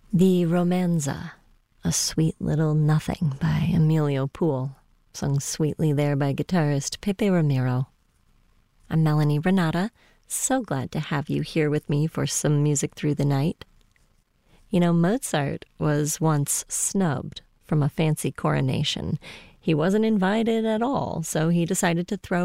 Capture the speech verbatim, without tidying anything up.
The Romanza, a sweet little nothing by Emilio Poole, sung sweetly there by guitarist Pepe Ramiro. I'm Melanie Renata, so glad to have you here with me for some music through the night. You know, Mozart was once snubbed from a fancy coronation. He wasn't invited at all, so he decided to throw